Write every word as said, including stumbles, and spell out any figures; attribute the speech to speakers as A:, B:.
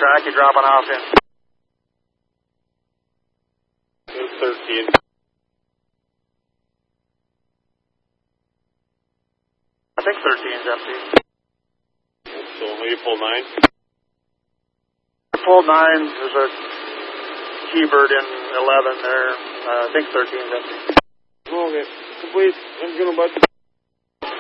A: track you dropping off in?
B: It's thirteen.
A: I think thirteen's empty.
B: So you pull nine?
A: Pulled nine, there's a T-bird in eleven there. Uh, I think thirteen's empty.
B: Okay. Complete. I'm gonna bud.